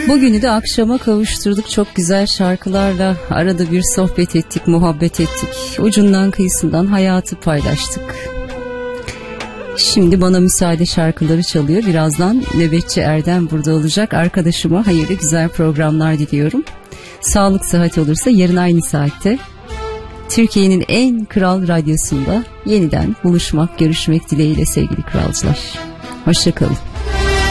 Bugünü de akşama kavuşturduk çok güzel şarkılarla. Arada bir sohbet ettik, muhabbet ettik. Ucundan kıyısından hayatı paylaştık. Şimdi bana müsaade şarkıları çalıyor. Birazdan nöbetçi Erdem burada olacak. Arkadaşıma hayırlı güzel programlar diliyorum. Sağlık sıhhat olursa yarın aynı saatte Türkiye'nin en kral radyosunda yeniden buluşmak, görüşmek dileğiyle sevgili kralcılar. Hoşça kalın.